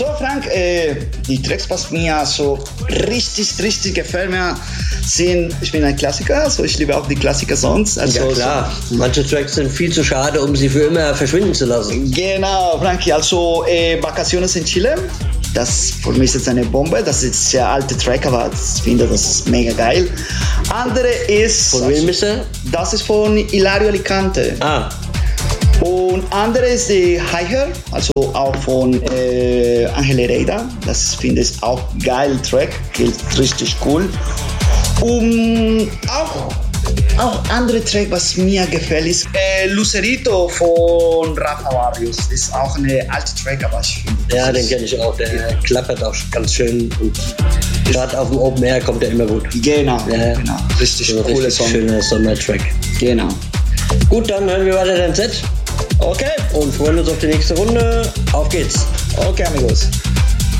So Frank, die Tracks, was mir so richtig gefällt mir, sind, ich bin ein Klassiker, also ich liebe auch die Klassiker-Songs. Also ja klar, manche Tracks sind viel zu schade, um sie für immer verschwinden zu lassen. Genau, Frankie, also Vacaciones in Chile, das für mich ist jetzt eine Bombe, das ist ein sehr alter Track, aber ich finde das ist mega geil. Andere ist... Von wem ist der? Das ist von Hilario Alicante. Ah. Und andere ist die Heiher, also auch von Angel Herrera. Das finde ich auch geil Track, geht richtig cool. Und auch andere Track, was mir gefällt, ist Lucerito von Rafa Barrios. Ist auch eine alte Track, aber ich finde... Ja, den kenne ich auch, der klappert auch ganz schön und gerade auf dem Open Air kommt der immer gut. Genau, genau. Richtig so cooler Song. Schöner Sommertrack. Genau. Gut, dann hören wir weiter dein Set. Okay. Und freuen uns auf die nächste Runde. Auf geht's. Okay, amigos.